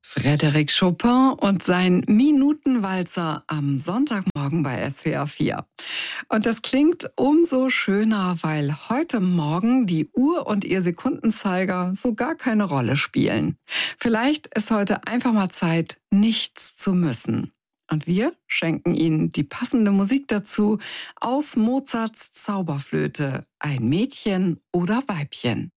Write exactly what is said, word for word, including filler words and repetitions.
Frédéric Chopin und sein Minutenwalzer am Sonntagmorgen bei S W R vier. Und das klingt umso schöner, weil heute Morgen die Uhr und ihr Sekundenzeiger so gar keine Rolle spielen. Vielleicht ist heute einfach mal Zeit, nichts zu müssen. Und wir schenken Ihnen die passende Musik dazu aus Mozarts Zauberflöte, ein Mädchen oder Weibchen.